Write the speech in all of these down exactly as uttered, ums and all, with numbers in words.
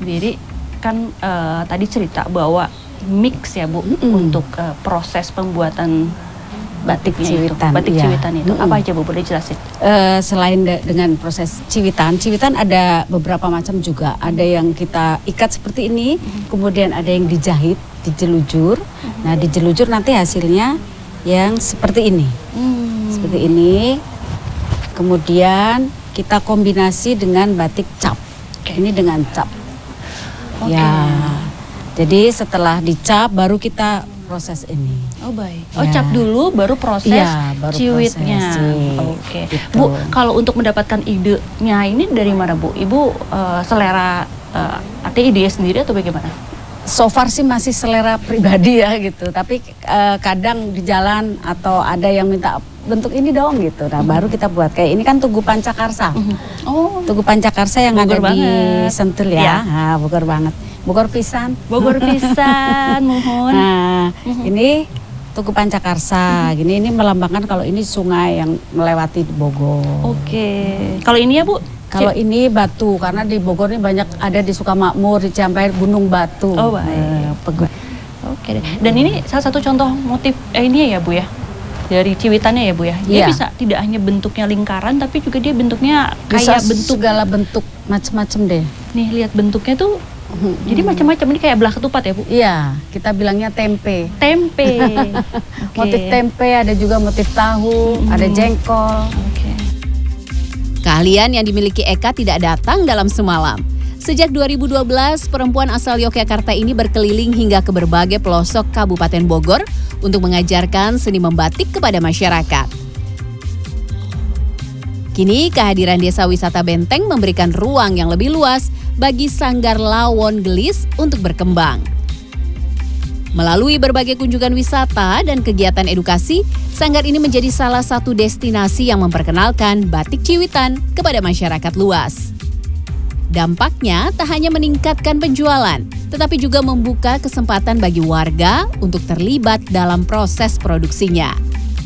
sendiri kan uh, tadi cerita bahwa mix ya Bu mm-hmm. untuk uh, proses pembuatan batik ciwitan, itu, batik iya. ciwitan itu mm-hmm. apa aja Bu, boleh jelasin? Uh, selain de- dengan proses ciwitan, ciwitan ada beberapa macam juga. Ada yang kita ikat seperti ini, mm-hmm. kemudian ada yang dijahit, dijelujur. Mm-hmm. Nah, dijelujur nanti hasilnya yang seperti ini, mm-hmm. seperti ini. Kemudian kita kombinasi dengan batik cap. Okay. Ini dengan cap. Okay. Ya, jadi setelah dicap baru kita proses ini. Oh baik. Oh ya. Cap dulu baru proses ya, baru ciwitnya. Oke. Okay. Gitu. Bu, kalau untuk mendapatkan idenya ini dari mana Bu? Ibu uh, selera uh, artinya ide sendiri atau bagaimana? So far sih masih selera pribadi ya gitu. Tapi uh, kadang di jalan atau ada yang minta bentuk ini dong gitu. Nah, mm-hmm. baru kita buat kayak ini kan Tugu Pancakarsa. Mm-hmm. Oh, Tugu Pancakarsa yang Bogor ada banget. Di Sentul ya. ya. Nah, Bogor banget. Bogor pisan. Bogor pisan, mohon. Nah, mm-hmm. ini Tugu Pancakarsa. Mm-hmm. Gini ini melambangkan kalau ini sungai yang melewati Bogor. Oke. Okay. Kalau ini ya, Bu? Kalau ini batu, karena di Bogor ini banyak ada di Sukamakmur, di Ciampea Gunung Batu. Oh baik. Eh, Oke. Okay. Dan ini salah satu contoh motif eh, ini ya Bu ya? Dari ciwitannya ya Bu ya? Dia yeah. bisa tidak hanya bentuknya lingkaran, tapi juga dia bentuknya kayak bisa bentuk. Segala bentuk, macam-macam deh. Nih lihat bentuknya tuh, hmm. jadi macam-macam, ini kayak belah ketupat ya Bu? Iya, kita bilangnya tempe. Tempe. Okay. Motif tempe, ada juga motif tahu, hmm. ada jengkol. Okay. Keahlian yang dimiliki Eka tidak datang dalam semalam. Sejak dua ribu dua belas, perempuan asal Yogyakarta ini berkeliling hingga ke berbagai pelosok Kabupaten Bogor untuk mengajarkan seni membatik kepada masyarakat. Kini kehadiran Desa Wisata Benteng memberikan ruang yang lebih luas bagi Sanggar Lawon Gelis untuk berkembang. Melalui berbagai kunjungan wisata dan kegiatan edukasi, sanggar ini menjadi salah satu destinasi yang memperkenalkan batik ciwitan kepada masyarakat luas. Dampaknya tak hanya meningkatkan penjualan, tetapi juga membuka kesempatan bagi warga untuk terlibat dalam proses produksinya.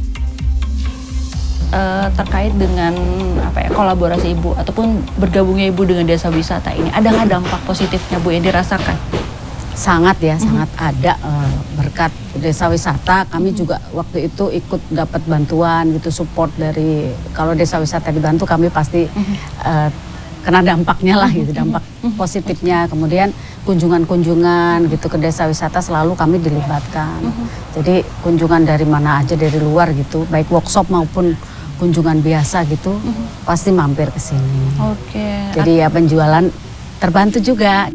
Uh, terkait dengan apa ya, kolaborasi Ibu ataupun bergabungnya Ibu dengan desa wisata ini, ada nggak dampak positifnya Bu yang dirasakan? Sangat ya, mm-hmm. sangat ada uh, berkat desa wisata. Kami juga waktu itu ikut dapat bantuan gitu, support dari, kalau desa wisata dibantu kami pasti mm-hmm. uh, kena dampaknya lah gitu, dampak mm-hmm. positifnya. Kemudian kunjungan-kunjungan gitu ke desa wisata selalu kami dilibatkan. Mm-hmm. Jadi kunjungan dari mana aja, dari luar gitu, baik workshop maupun kunjungan biasa gitu, mm-hmm. pasti mampir ke sini. Oke. Okay. Jadi ya penjualan terbantu juga.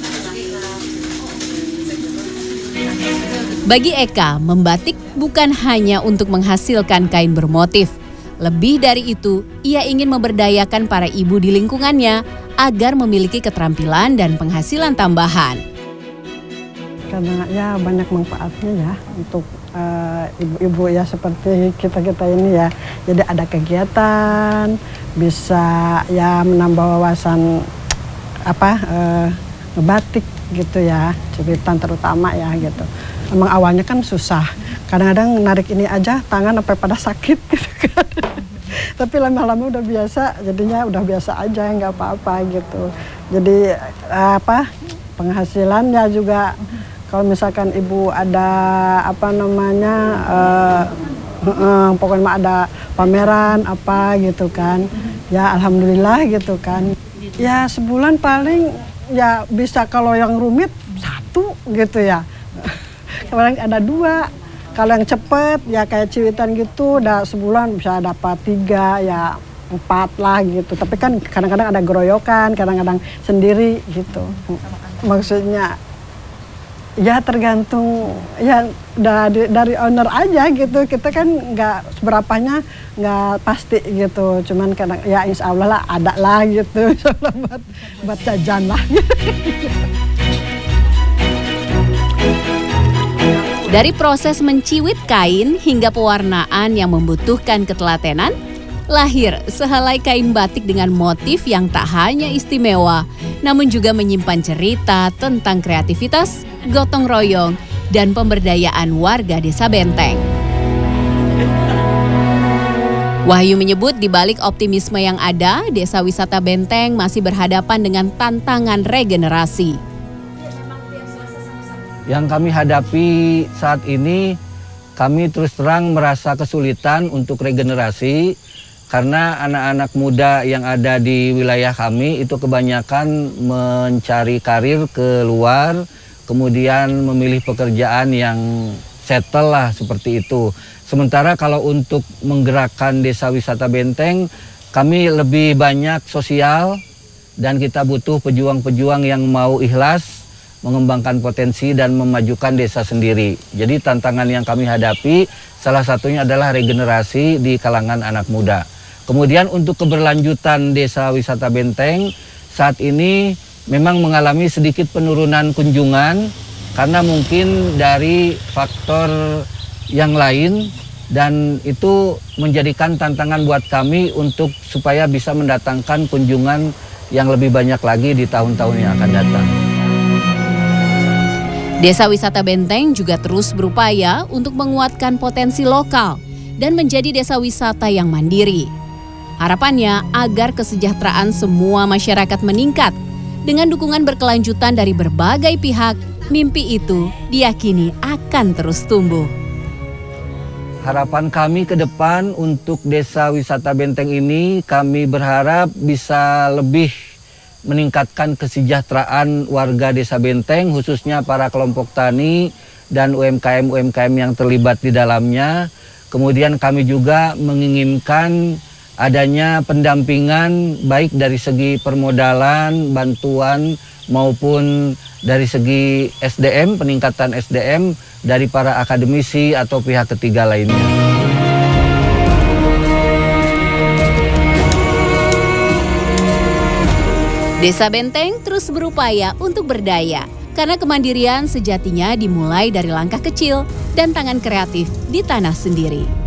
Bagi Eka, membatik bukan hanya untuk menghasilkan kain bermotif. Lebih dari itu, ia ingin memberdayakan para ibu di lingkungannya agar memiliki keterampilan dan penghasilan tambahan. Karena ya banyak manfaatnya ya untuk uh, ibu-ibu ya seperti kita-kita ini ya. Jadi ada kegiatan, bisa ya menambah wawasan apa uh, ngebatik gitu ya, ciwitan terutama ya gitu. Emang awalnya kan susah, kadang-kadang narik ini aja tangan sampai pada sakit gitu kan. Tapi lama-lama udah biasa, jadinya udah biasa aja, nggak apa-apa gitu. Jadi apa penghasilannya juga, kalau misalkan ibu ada apa namanya, uh, uh, pokoknya ada pameran apa gitu kan, ya alhamdulillah gitu kan. Ya sebulan paling ya bisa, kalau yang rumit satu gitu ya. Kadang ada dua, kalau yang cepet ya kayak ciwitan gitu, udah sebulan bisa dapat tiga ya empat lah gitu. Tapi kan kadang-kadang ada geroyokan, kadang-kadang sendiri gitu. Maksudnya ya tergantung ya dari, dari owner aja gitu. Kita kan nggak seberapanya nggak pasti gitu. Cuman kadang ya insya Allah lah ada lah gitu, buat buat jajan lah. Dari proses menciwit kain hingga pewarnaan yang membutuhkan ketelatenan, lahir sehelai kain batik dengan motif yang tak hanya istimewa, namun juga menyimpan cerita tentang kreativitas, gotong royong, dan pemberdayaan warga Desa Benteng. Wahyu menyebut di balik optimisme yang ada, Desa Wisata Benteng masih berhadapan dengan tantangan regenerasi. Yang kami hadapi saat ini, kami terus terang merasa kesulitan untuk regenerasi karena anak-anak muda yang ada di wilayah kami itu kebanyakan mencari karir ke luar, kemudian memilih pekerjaan yang settle lah seperti itu. Sementara kalau untuk menggerakkan Desa Wisata Benteng, kami lebih banyak sosial dan kita butuh pejuang-pejuang yang mau ikhlas mengembangkan potensi dan memajukan desa sendiri. Jadi tantangan yang kami hadapi salah satunya adalah regenerasi di kalangan anak muda. Kemudian untuk keberlanjutan Desa Wisata Benteng saat ini memang mengalami sedikit penurunan kunjungan karena mungkin dari faktor yang lain, dan itu menjadikan tantangan buat kami untuk supaya bisa mendatangkan kunjungan yang lebih banyak lagi di tahun-tahun yang akan datang. Desa Wisata Benteng juga terus berupaya untuk menguatkan potensi lokal dan menjadi desa wisata yang mandiri. Harapannya agar kesejahteraan semua masyarakat meningkat. Dengan dukungan berkelanjutan dari berbagai pihak, mimpi itu diyakini akan terus tumbuh. Harapan kami ke depan untuk Desa Wisata Benteng ini, kami berharap bisa lebih meningkatkan kesejahteraan warga Desa Benteng, khususnya para kelompok tani dan U M K M-U M K M yang terlibat di dalamnya. Kemudian kami juga menginginkan adanya pendampingan baik dari segi permodalan, bantuan maupun dari segi S D M, peningkatan S D M dari para akademisi atau pihak ketiga lainnya. Desa Benteng terus berupaya untuk berdaya, karena kemandirian sejatinya dimulai dari langkah kecil dan tangan kreatif di tanah sendiri.